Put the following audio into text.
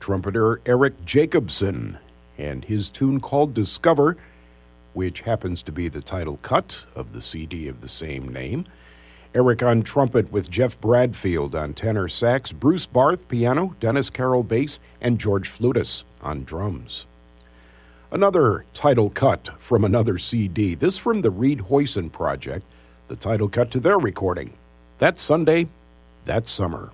trumpeter Eric Jacobson and his tune called Discover, which happens to be the title cut of the CD of the same name. Eric on trumpet with Jeff Bradfield on tenor sax, Bruce Barth piano, Dennis Carroll bass, and George Flutis on drums. Another title cut from another CD, this from the Reed Hoyson Project, the title cut to their recording, That Sunday, That Summer.